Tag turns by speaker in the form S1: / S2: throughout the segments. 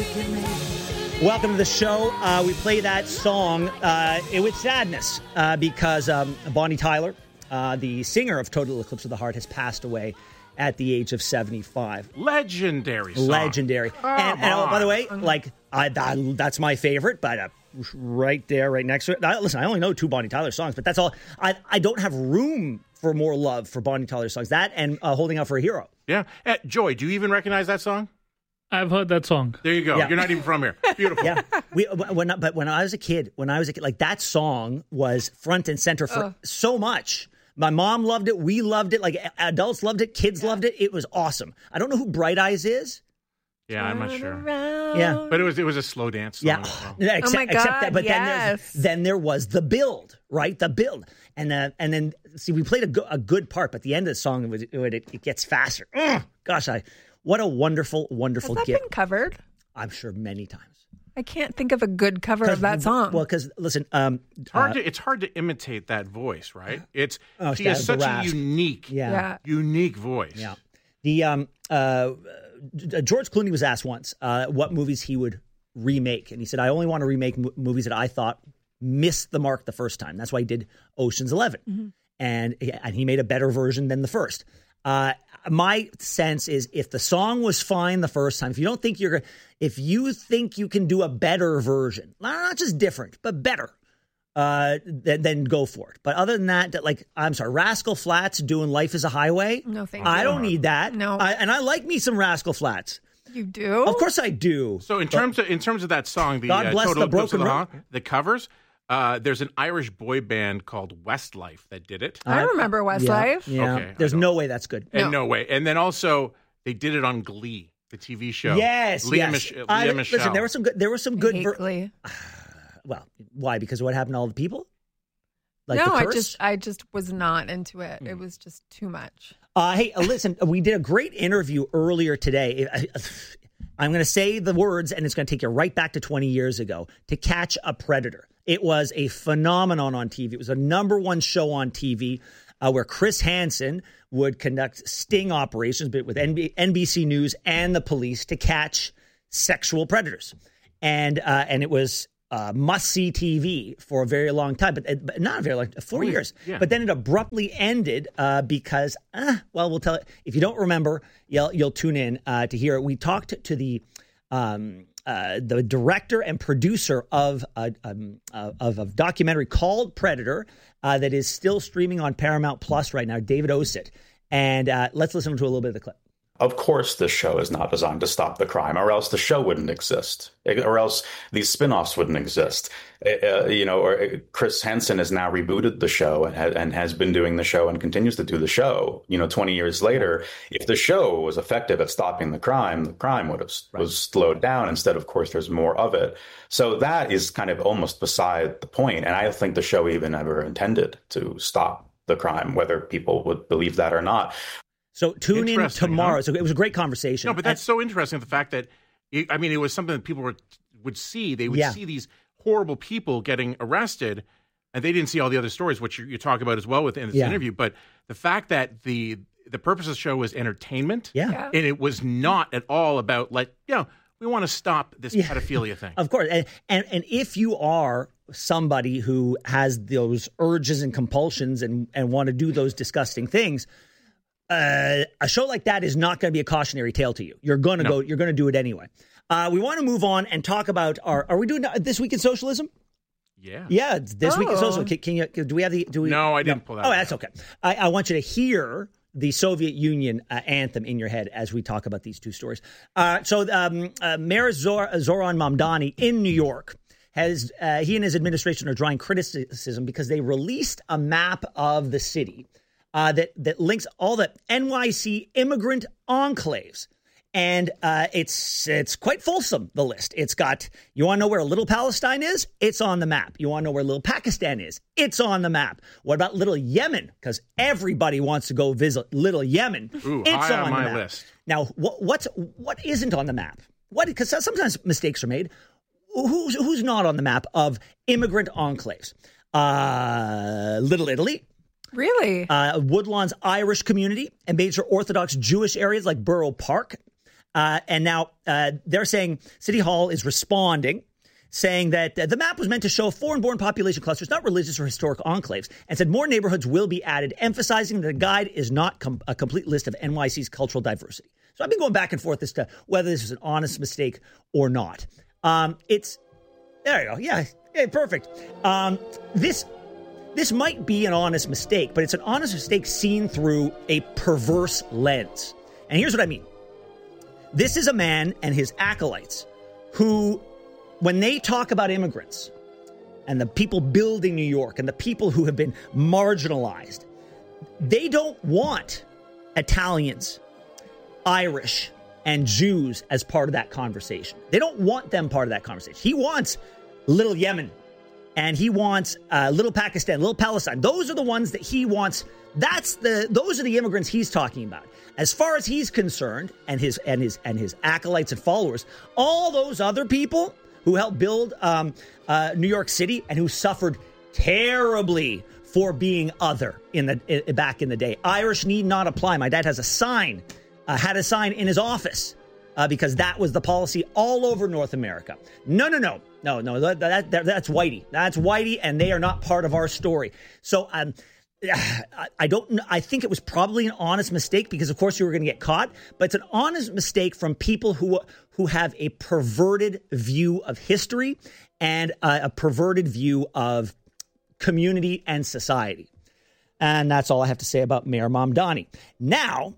S1: Welcome to the show. We play that song with sadness because Bonnie Tyler, the singer of Total Eclipse of the Heart, has passed away at the age of 75.
S2: Legendary song.
S1: Legendary. And oh, by the way, that's my favorite, but right there, right next to it. Listen, I only know 2 Bonnie Tyler songs, but that's all. I don't have room for more love for Bonnie Tyler songs. That and Holding Out for a Hero.
S2: Yeah. Joy, do you even recognize that song?
S3: I've heard that song.
S2: There you go. Yeah. You're not even from here. Beautiful.
S1: Yeah. When I was a kid, like that song was front and center for so much. My mom loved it. We loved it. Like adults loved it. Kids loved it. It was awesome. I don't know who Bright Eyes is.
S2: Yeah, I'm not sure.
S1: Yeah,
S2: but it was a slow dance song.
S1: Yeah. Except that. But then there was the build, right? The build, and then see, we played a good part, but the end of the song it gets faster. Gosh, what a wonderful, wonderful
S4: gift. Has that been covered?
S1: I'm sure many times.
S4: I can't think of a good cover of that song.
S1: Well, because listen,
S2: it's hard to imitate that voice, right? She has such a unique voice.
S1: Yeah. The George Clooney was asked once what movies he would remake, and he said, "I only want to remake movies that I thought missed the mark the first time." That's why he did Ocean's 11, and he made a better version than the first. My sense is if the song was fine the first time, if you think you can do a better version, not just different, but better, then go for it. But other than that, I'm sorry, Rascal Flatts doing Life is a Highway.
S4: No, thank you.
S1: I don't need that.
S4: No.
S1: And I like me some Rascal Flatts.
S4: You do?
S1: Of course I do.
S2: So in terms of that song, the
S1: God bless
S2: Total
S1: the
S2: Eclipse of
S1: broken
S2: the
S1: road.
S2: Heart, the covers, there's an Irish boy band called Westlife that did it.
S4: I remember Westlife.
S1: Yeah.
S2: Okay,
S1: There's no way that's good.
S2: And no way. And then also they did it on Glee, the TV show.
S1: Yes,
S2: Leah
S1: Michele.
S2: Listen,
S1: there were some good.
S4: Glee.
S1: Well, why? Because of what happened to all the people? Like
S4: no,
S1: the curse?
S4: I just was not into it. It was just too much.
S1: Hey, listen, we did a great interview earlier today. I'm going to say the words, and it's going to take you right back to 20 years ago, To Catch a Predator. It was a phenomenon on TV. It was a #1 show on TV where Chris Hansen would conduct sting operations with NBC News and the police to catch sexual predators. And it was must-see TV for a very long time, but not very long, 4 years.
S2: Yeah.
S1: But then it abruptly ended because, we'll tell it. If you don't remember, you'll tune in to hear it. We talked to the director and producer of a documentary called Predator that is still streaming on Paramount Plus right now, David Ossett. And let's listen to a little bit of the clip.
S5: Of course, this show is not designed to stop the crime, or else the show wouldn't exist, or else these spin-offs wouldn't exist. Or Chris Hansen has now rebooted the show and has been doing the show and continues to do the show. 20 years later, if the show was effective at stopping the crime would have was slowed down. Instead, of course, there's more of it. So that is kind of almost beside the point. And I don't think the show even ever intended to stop the crime, whether people would believe that or not.
S1: So tune in tomorrow. So it was a great conversation.
S2: No, but that's so interesting, the fact that, it was something that people would see. They would see these horrible people getting arrested, and they didn't see all the other stories, which you talk about as well within this interview. But the fact that the purpose of the show was entertainment, and it was not at all about, we want to stop this pedophilia thing.
S1: Of course. And if you are somebody who has those urges and compulsions and want to do those disgusting things, a show like that is not going to be a cautionary tale to you. You're going to go. You're going to do it anyway. We want to move on and talk about Are we doing This Week in Socialism?
S2: Yeah.
S1: Yeah. This Week in Socialism. Can you? Do we have the? Do we?
S2: No, I didn't pull that.
S1: Oh, that's okay. I want you to hear the Soviet Union anthem in your head as we talk about these two stories. So Mayor Zoran Mamdani in New York he and his administration are drawing criticism because they released a map of the city that links all the NYC immigrant enclaves. And it's quite fulsome, the list. It's got, you want to know where Little Palestine is? It's on the map. You want to know where Little Pakistan is? It's on the map. What about Little Yemen? Because everybody wants to go visit Little Yemen.
S2: Ooh,
S1: it's
S2: high
S1: on
S2: on my
S1: the map.
S2: list.
S1: Now, what isn't on the map? Because sometimes mistakes are made. Who's not on the map of immigrant enclaves? Little Italy.
S4: Really?
S1: Woodlawn's Irish community and major Orthodox Jewish areas like Borough Park. And now they're saying City Hall is responding, saying that the map was meant to show foreign-born population clusters, not religious or historic enclaves, and said more neighborhoods will be added, emphasizing that the guide is not a complete list of NYC's cultural diversity. So I've been going back and forth as to whether this is an honest mistake or not. There you go. Yeah, perfect. This might be an honest mistake, but it's an honest mistake seen through a perverse lens. And here's what I mean. This is a man and his acolytes who, when they talk about immigrants and the people building New York and the people who have been marginalized, they don't want Italians, Irish, and Jews as part of that conversation. They don't want them part of that conversation. He wants little Yemen, and he wants little Pakistan, little Palestine. Those are the ones that he wants. Those are the immigrants he's talking about. As far as he's concerned, and his acolytes and followers, all those other people who helped build New York City and who suffered terribly for being other back in the day. Irish need not apply. My dad has a sign, had a sign in his office because that was the policy all over North America. No. That's Whitey. That's Whitey, and they are not part of our story. So I don't. I think it was probably an honest mistake because, of course, you were going to get caught. But it's an honest mistake from people who have a perverted view of history and a perverted view of community and society. And that's all I have to say about Mayor Mamdani. Now,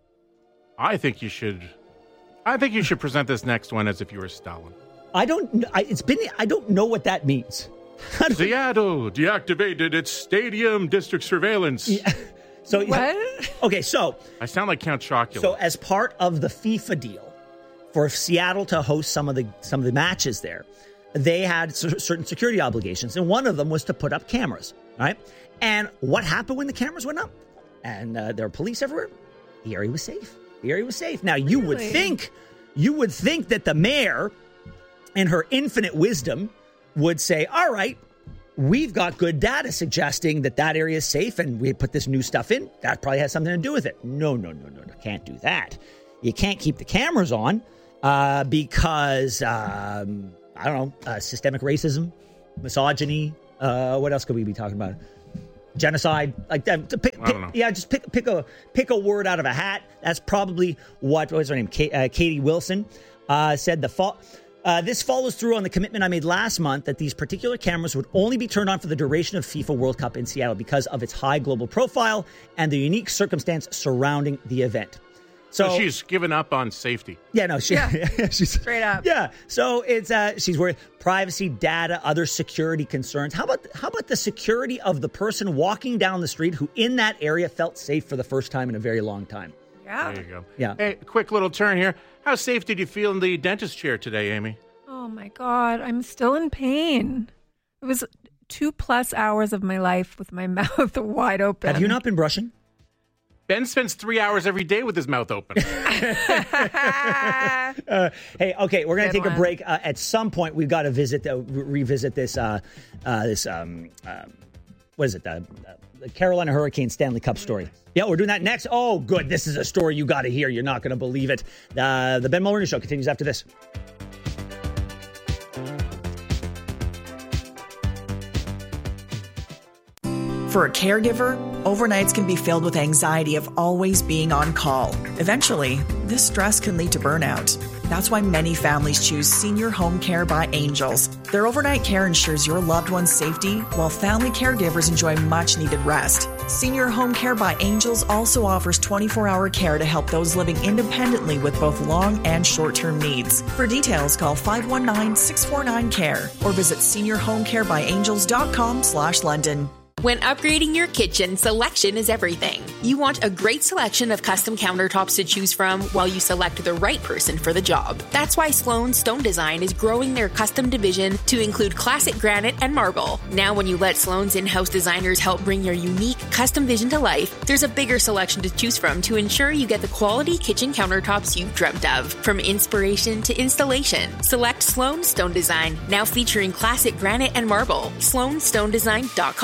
S2: I think you should present this next one as if you were Stalin.
S1: I don't know what that means.
S2: Seattle deactivated its stadium district surveillance.
S1: Yeah. So
S4: what?
S1: Okay, so
S2: I sound like Count Chocula.
S1: So as part of the FIFA deal for Seattle to host some of the matches there, they had certain security obligations, and one of them was to put up cameras, right? And what happened when the cameras went up? And there were police everywhere. The area was safe. Now you would think that the mayor, in her infinite wisdom, would say, all right, we've got good data suggesting that area is safe and we put this new stuff in. That probably has something to do with it. No. Can't do that. You can't keep the cameras on because, systemic racism, misogyny. What else could we be talking about? Genocide, like that. Just pick a word out of a hat. That's probably what was her name? Katie Wilson said. This follows through on the commitment I made last month that these particular cameras would only be turned on for the duration of FIFA World Cup in Seattle because of its high global profile and the unique circumstance surrounding the event.
S2: So she's given up on safety.
S1: Yeah, no, she's
S4: straight up.
S1: Yeah, so it's she's worried privacy, data, other security concerns. How about the security of the person walking down the street who in that area felt safe for the first time in a very long time?
S4: Yeah.
S2: There you go.
S1: Yeah.
S2: Hey, quick little turn here. How safe did you feel in the dentist chair today, Amy?
S4: Oh my God, I'm still in pain. It was 2+ hours of my life with my mouth wide open.
S1: Have you not been brushing?
S2: Ben spends 3 hours every day with his mouth open.
S1: Hey, okay, we're going to take a break. At some point, we've got to revisit this. What is it? The Carolina Hurricanes Stanley Cup story. Yeah, we're doing that next. Oh, good. This is a story you got to hear. You're not going to believe it. The Ben Mulroney Show continues after this.
S6: For a caregiver, overnights can be filled with anxiety of always being on call. Eventually, this stress can lead to burnout. That's why many families choose Senior Home Care by Angels. Their overnight care ensures your loved one's safety, while family caregivers enjoy much-needed rest. Senior Home Care by Angels also offers 24-hour care to help those living independently with both long and short-term needs. For details, call 519-649-CARE or visit seniorhomecarebyangels.com/London.
S7: When upgrading your kitchen, selection is everything. You want a great selection of custom countertops to choose from while you select the right person for the job. That's why Sloan Stone Design is growing their custom division to include classic granite and marble. Now when you let Sloan's in-house designers help bring your unique custom vision to life, there's a bigger selection to choose from to ensure you get the quality kitchen countertops you've dreamt of. From inspiration to installation, select Sloan Stone Design, now featuring classic granite and marble. SloanStoneDesign.com.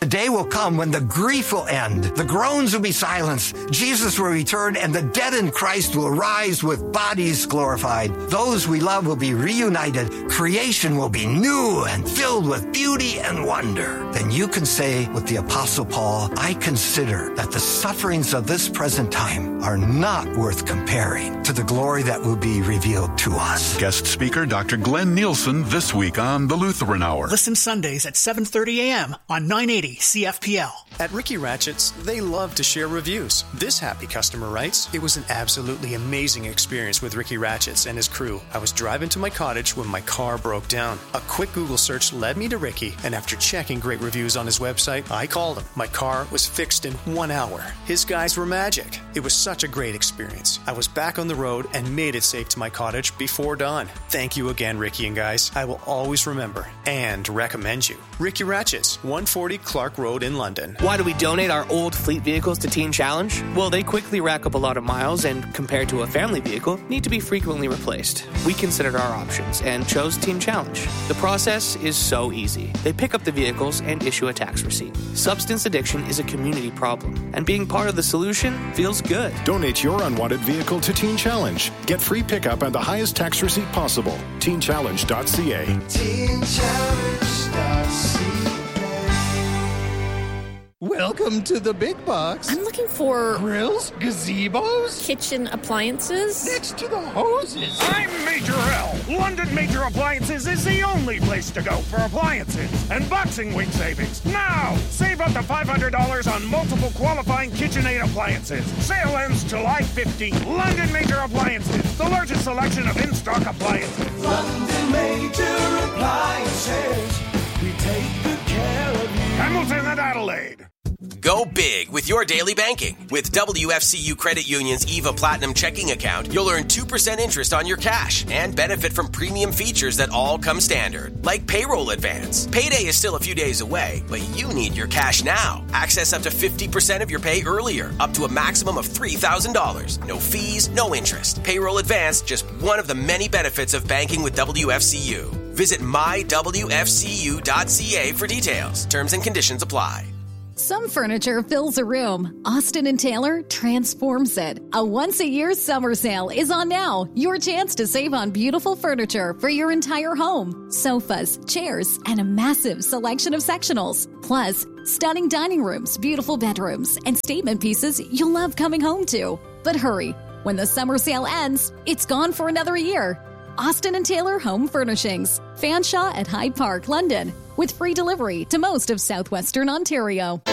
S8: The day will come when the grief will end, the groans will be silenced, Jesus will return, and the dead in Christ will rise with bodies glorified. Those we love will be reunited. Creation will be new and filled with beauty and wonder. Then you can say with the Apostle Paul, I consider that the sufferings of this present time are not worth comparing to the glory that will be revealed to us.
S9: Guest speaker Dr. Glenn Nielsen this week on The Lutheran Hour.
S10: Listen Sundays at 7:30 a.m. on 980 CFPL.
S11: At Ricky Ratchett's, they love to share reviews. This happy customer writes, "It was an absolutely amazing experience with Ricky Ratchett's and his crew. I was driving to my cottage when my car broke down. A quick Google search led me to Ricky, and after checking great reviews on his website, I called him. My car was fixed in 1 hour. His guys were magic. It was such a great experience. I was back on the road and made it safe to my cottage before dawn. Thank you again, Ricky and guys. I will always remember and recommend you. Ricky Ratchett's, 140 Clark Road in London."
S12: Why do we donate our old fleet vehicles to Teen Challenge? Well, they quickly rack up a lot of miles and, compared to a family vehicle, need to be frequently replaced. We considered our options and chose Teen Challenge. The process is so easy. They pick up the vehicles and issue a tax receipt. Substance addiction is a community problem, and being part of the solution feels good.
S13: Donate your unwanted vehicle to Teen Challenge. Get free pickup and the highest tax receipt possible. TeenChallenge.ca.
S14: TeenChallenge.ca. Welcome to the big box.
S15: I'm looking for
S14: grills, gazebos,
S15: kitchen appliances.
S14: Next to the hoses.
S16: I'm Major L. London Major Appliances is the only place to go for appliances and Boxing Week savings. Now, save up to $500 on multiple qualifying KitchenAid appliances. Sale ends July 15th. London Major Appliances, the largest selection of in-stock appliances.
S14: London Major Appliances. We take good care of you.
S16: Hamilton and Adelaide.
S17: Go big with your daily banking. With WFCU Credit Union's EVA Platinum checking account, you'll earn 2% interest on your cash and benefit from premium features that all come standard, like payroll advance. Payday is still a few days away, but you need your cash now. Access up to 50% of your pay earlier, up to a maximum of $3,000. No fees, no interest. Payroll advance, just one of the many benefits of banking with WFCU. Visit mywfcu.ca for details. Terms and conditions apply.
S18: Some furniture fills a room. Austin & Taylor transforms it. A once-a-year summer sale is on now. Your chance to save on beautiful furniture for your entire home. Sofas, chairs, and a massive selection of sectionals. Plus, stunning dining rooms, beautiful bedrooms, and statement pieces you'll love coming home to. But hurry. When the summer sale ends, it's gone for another year. Austin & Taylor Home Furnishings. Fanshawe at Hyde Park, London. With free delivery to most of southwestern Ontario.